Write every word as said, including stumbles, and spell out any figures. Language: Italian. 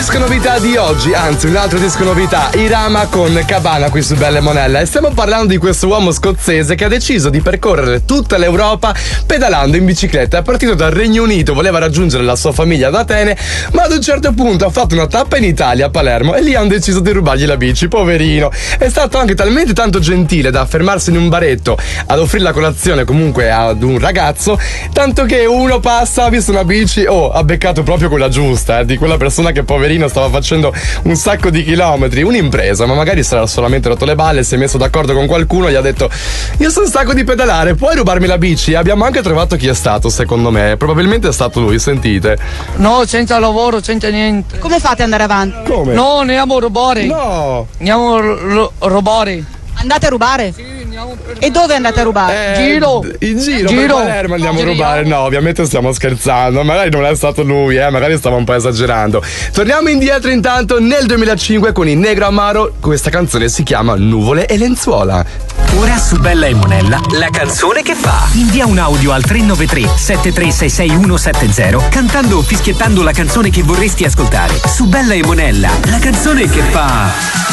disco novità di oggi, anzi un altro disco novità, Irama con Cabana qui su Bella e Monella, e stiamo parlando di questo uomo scozzese che ha deciso di percorrere tutta l'Europa pedalando in bicicletta. È partito dal Regno Unito, voleva raggiungere la sua famiglia ad Atene, ma ad un certo punto ha fatto una tappa in Italia, a Palermo, e lì hanno deciso di rubargli la bici, poverino. È stato anche talmente tanto gentile da fermarsi in un baretto ad offrire la colazione comunque ad un ragazzo, tanto che uno passa, ha visto una bici, oh, ha beccato proprio quella giusta, eh, di quella persona che poverino stava facendo un sacco di chilometri, un'impresa, ma magari sarà solamente rotto le balle, si è messo d'accordo con qualcuno, gli ha detto: io sono stanco di pedalare, puoi rubarmi la bici? Abbiamo anche trovato chi è stato, secondo me, probabilmente è stato lui, sentite. No, senza lavoro, senza niente. Come fate ad andare avanti? Come? No, andiamo a rubare. No. Andiamo a ru- rubare. Andate a rubare? Sì, andiamo per... E dove andate a rubare? Eh, Giro. In giro, Giro. per Palermo andiamo a Giriamo. rubare. No, ovviamente stiamo scherzando. Magari non è stato lui, eh, magari stava un po' esagerando. Torniamo indietro intanto nel duemilacinque con il Negro Amaro. Questa canzone si chiama Nuvole e Lenzuola. Ora su Bella e Monella, la canzone che fa. Invia un audio al tre nove tre sette tre sei sei uno sette zero cantando o fischiettando la canzone che vorresti ascoltare. Su Bella e Monella, la canzone che fa.